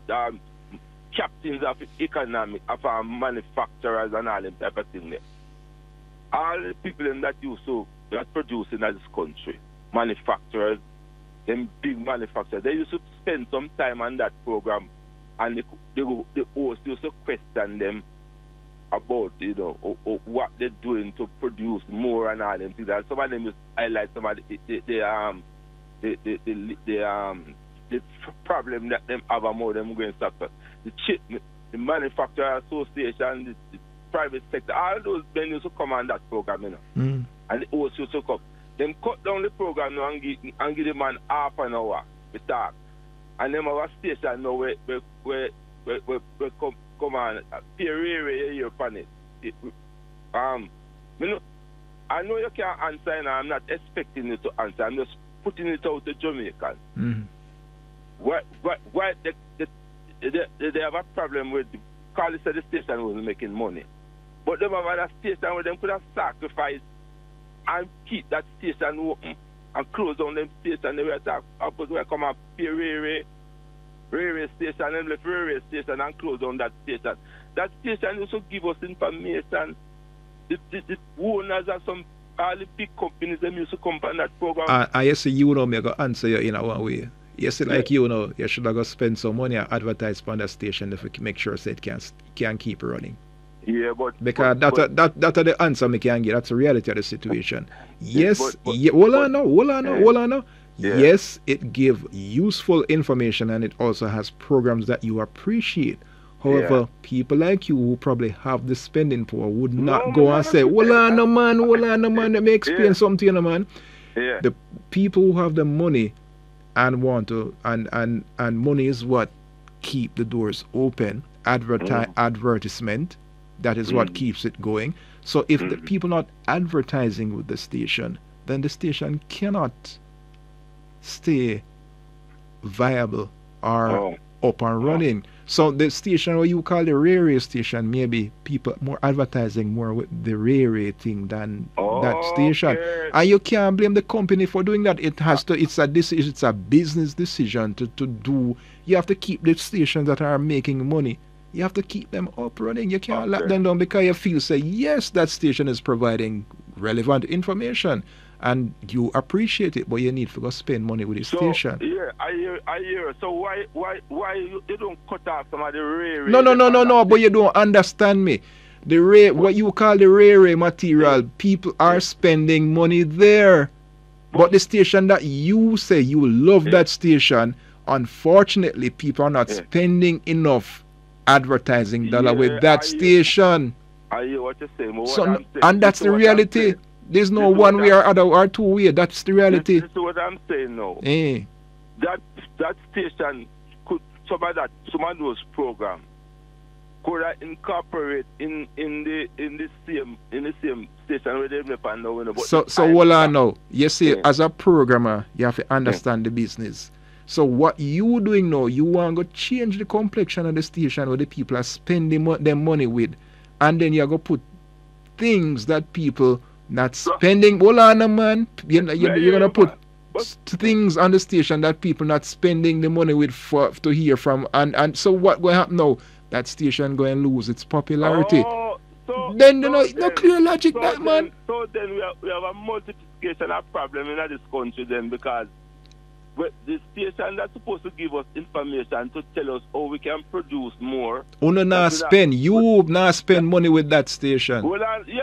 um, captains of economic, of manufacturers and all them type of thing there. All the people them that used to that produce in this country, manufacturers, them big manufacturers, they used to spend some time on that program, and the host used to question them about, you know, what they're doing to produce more and all them things. And some of them just highlight some of the problem that them have more them going to start. The manufacturer association, the private sector, all those men used to come on that program, you know. And the host used to come. Them cut down the program now and give the man half an hour to talk. And them have a station now where come on, pay your upon it. I know you can't answer, and I'm not expecting you to answer. I'm just putting it out to Jamaicans. Why they have a problem with Carly said the station wasn't making money. But they have a station where they could have sacrificed and keep that station open and close down them station. They were supposed to come and pay railway station and left railway station and close down that station. That station used to give us information. The owners of some all the big companies them used to come on that program. I see you know me go answer you in a one way. You see, like you know, you should have go spend some money and advertise on that station to make sure so it can keep running. Yeah, but because that's the answer me can get. That's the reality of the situation. Yes, hold on now. Yeah. Yes, it gives useful information and it also has programs that you appreciate. However, people like you who probably have the spending power would not go and say, hold on, no man, let me explain something, you know, man. Yeah. The people who have the money and want to, and money is what keep the doors open. Advertisement, that is what keeps it going. So if the people not advertising with the station, then the station cannot stay viable or up and running. So the station what you call the railway station, maybe people more advertising more with the railway thing than that station. And you can't blame the company for doing that. It has to. It's a business decision to do. You have to keep the stations that are making money. You have to keep them up running. You can't let them down because you feel say yes, that station is providing relevant information. And you appreciate it, but you need to go spend money with the station. Yeah, I hear. So why you don't cut off some of the railway? No, but you don't understand me. What you call the railway material, people are spending money there. But the station that you say you love that station, unfortunately, people are not spending enough advertising dollar with that station. I hear what you're saying. So, and that's the reality. There's no one way or other or two way. That's the reality. This is what I'm saying now. That station could some of those programs could incorporate in the same station where they never know. So hold on now. You see, as a programmer, you have to understand the business. So what you doing now, you want to change the complexion of the station where the people are spending their money with, and then you're going to put things that people not spending. Hold on, man. You're going to put things on the station that people not spending the money with to hear from. And so what will happen now? That station going to lose its popularity. Then, no clear logic that, man. So then we have a multiplication of problem in this country then, because the station that's supposed to give us information to tell us how we can produce more. You not spend money with that station. Well,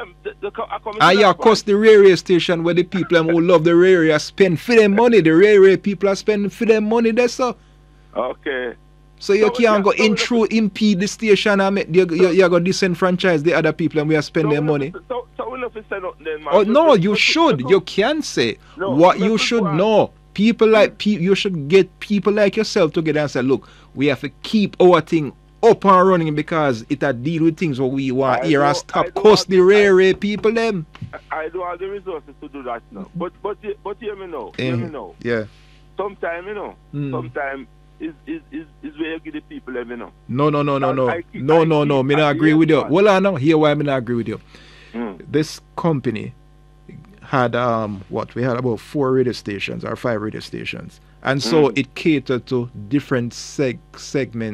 cost the railway station where the people who love the railway spend for their money. The railway people are spending for their money there, so. Okay. So you can't go impede the station and you're going to disenfranchise the other people and we are spending their money. So we know if it's not then, man. Oh, no, you should. You can say what you should know. People like you should get people like yourself together and say, look, we have to keep our thing up and running because it a deal with things what we want here and stop cost the railway people them. I don't have the resources to do that now. But hear me now. Hear me now. Yeah. Sometimes, sometimes is where you give the people them, No. Me not agree with you. Well, I know here why me not agree with you. This company had we had about 4 radio stations or 5 radio stations, and so it catered to different segments